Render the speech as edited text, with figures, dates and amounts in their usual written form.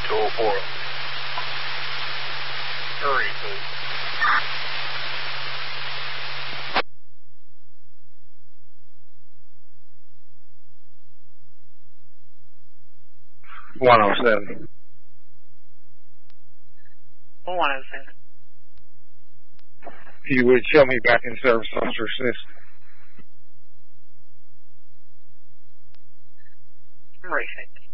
204. Hurry, please. 107. 107. If you would show me back in service, Officer Smith. I'm ready.